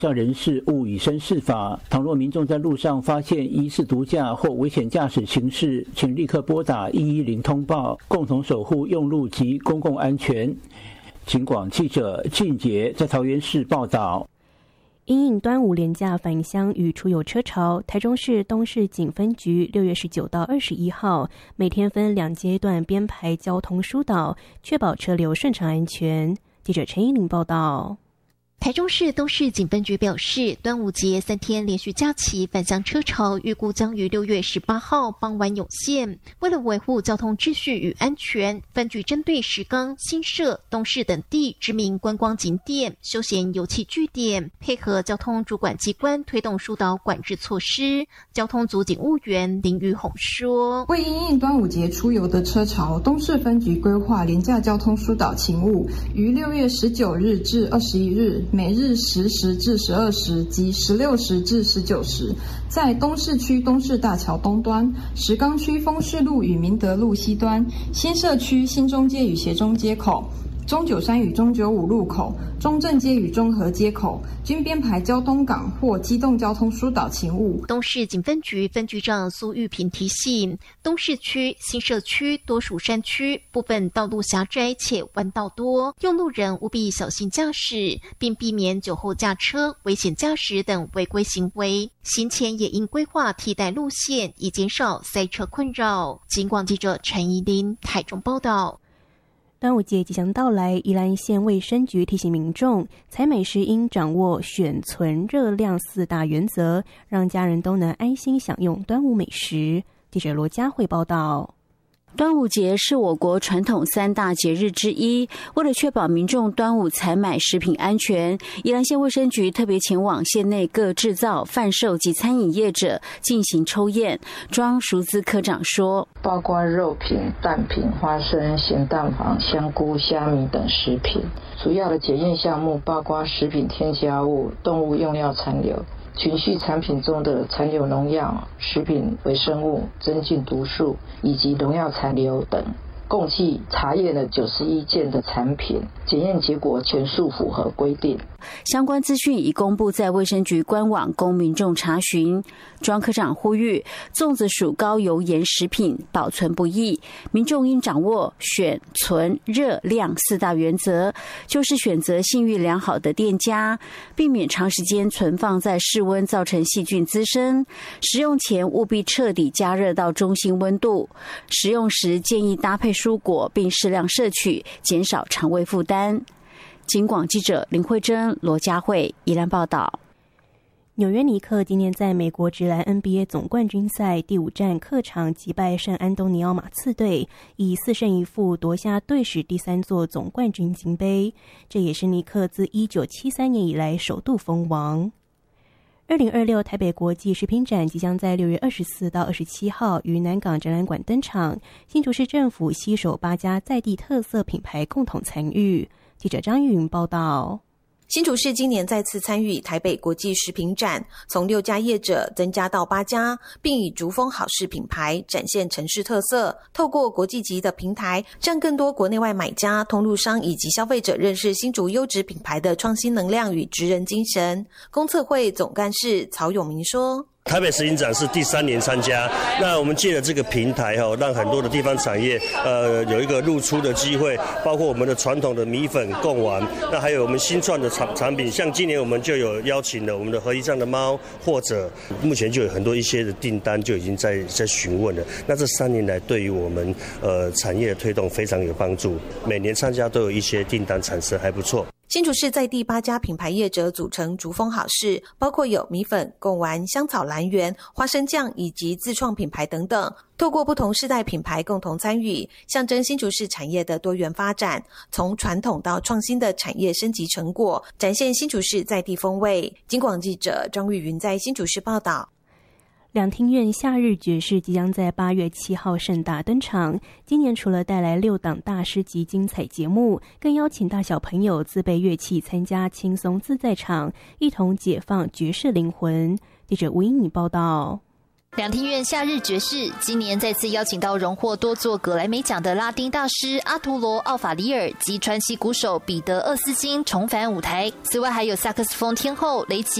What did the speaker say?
向人士勿以身试法。倘若民众在路上发现疑似毒驾或危险驾驶情事，请立刻拨打110通报，共同守护用路及公共安全。警广记者靳杰在桃园市报道。 因应端午连假返乡与出游车潮，台中市东势警分局6月19到21号每天分2阶段编排交通疏导，确保车流顺畅安全。记者陈依玲报道。 台中市东势警分局表示，端午节3天连续假期返乡车潮预估将于6月18号傍晚涌现。为了维护交通秩序与安全，分局针对石冈、新社、东势等地知名观光景点、休闲游憩据点，配合交通主管机关推动疏导管制措施。交通组警务员林玉红说， 为因应端午节出游的车潮，东势分局规划连假交通疏导勤务，于6月19日至21日每日10时至12时及16时至19时，在东势区东势大桥东端、石冈区丰势路与明德路西端、新社区新中街与协中街口、中九山与中95路口、中正街与中和街口均编排交通港或机动交通疏导勤务。 东势警分局分局长苏玉平提醒，东势区、新社区多属山区，部分道路狭窄且弯道多，用路人务必小心驾驶，并避免酒后驾车、危险驾驶等违规行为。行前也应规划替代路线，以减少塞车困扰。警广记者陈怡琳台中报道。 端午节即将到来，宜兰县卫生局提醒民众，采美时应掌握选、存、热量4大原则，让家人都能安心享用端午美食。记者罗佳慧报道。 端午节是我国传统3大节日之一，为了确保民众端午采买食品安全，宜兰县卫生局特别前往县内各制造、贩售及餐饮业者进行抽验。庄淑姿科长说， 包括肉品、蛋品、花生、咸蛋黄、香菇、虾米等食品，主要的检验项目包括食品添加物、动物用药残留、群畜产品中的残留农药、食品微生物、增进毒素以及农药残留等，共计查验了91件的产品，检验结果全数符合规定。 相关资讯已公布在卫生局官网，供民众查询。庄科长呼吁，粽子属高油盐食品，保存不易，民众应掌握选、存、热量4大原则，就是选择信誉良好的店家，避免长时间存放在室温造成细菌滋生。食用前务必彻底加热到中心温度。食用时建议搭配蔬果，并适量摄取，减少肠胃负担。警广记者林慧珍、罗佳慧宜兰报道。 纽约尼克今年在美国职篮 NBA 总冠军赛第5战客场击败圣安东尼奥马刺队，以4胜1负夺下队史第3座总冠军金杯，这也是尼克自1973年以来首度封王。2026台北国际食品展即将在6月24到27号于南港展览馆登场，新竹市政府携手8家在地特色品牌共同参与。记者张玉云报道。 新竹市今年再次参与台北国际食品展，从6家业者增加到8家，并以竹峰好事品牌展现城市特色，透过国际级的平台，让更多国内外买家、通路商以及消费者认识新竹优质品牌的创新能量与职人精神。公测会总干事曹永明说， 台北食品展是第3年参加，那我们借了这个平台让很多的地方产业有一个露出的机会，包括我们的传统的米粉、贡丸，那还有我们新创的产品，像今年我们就有邀请了我们的合一上的猫，或者目前就有很多一些的订单就已经在询问了。那这3年来对于我们产业的推动非常有帮助，每年参加都有一些订单产生，还不错。 新竹市在第8家品牌业者组成竹峰好事，包括有米粉、贡丸、香草兰园、花生酱以及自创品牌等等，透过不同世代品牌共同参与，象征新竹市产业的多元发展，从传统到创新的产业升级成果，展现新竹市在地风味。警广记者张玉云在新竹市报道。 两厅院夏日爵士即将在8月7号盛大登场。今年除了带来6档大师级精彩节目，更邀请大小朋友自备乐器参加轻松自在场，一同解放爵士灵魂。记者吴英妮报道。 两厅院夏日爵士今年再次邀请到荣获多座葛莱美奖的拉丁大师阿图罗·奥法里尔及传奇鼓手彼得·厄斯金重返舞台。此外，还有萨克斯风天后雷奇